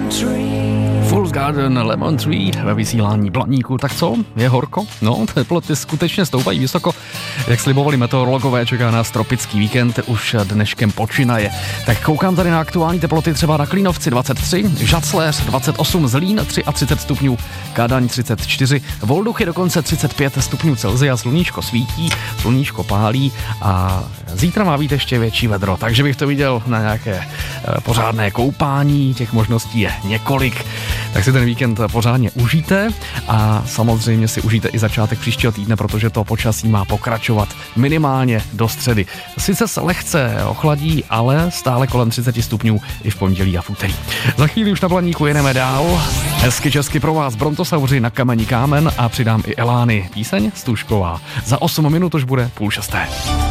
Fool's Garden, Lemon Tree ve vysílání Blaníku. Tak co? Je horko? No, teploty skutečně stoupají vysoko. Jak slibovali meteorologové, čeká nás tropický víkend, už dneškem počínaje. Tak koukám tady na aktuální teploty třeba na Klínovci 23, Žacléř 28, Zlín 33 stupňů, Kádaň 34, Volduchy dokonce 35 stupňů Celsia, sluníčko svítí, sluníčko pálí a zítra má být ještě větší vedro, takže bych to viděl na nějaké pořádné koupání, těch možností je několik. Tak si ten víkend pořádně užijte a samozřejmě si užijte i začátek příštího týdne, protože to počasí má pokračovat minimálně do středy. Sice se lehce ochladí, ale stále kolem 30 stupňů i v pondělí a v úterý. Za chvíli už na Blaníku jedeme dál. Hezky česky pro vás Brontosauři na Kamení kámen a přidám i Elány. Píseň Stužková. Za 8 minut už bude 5:30.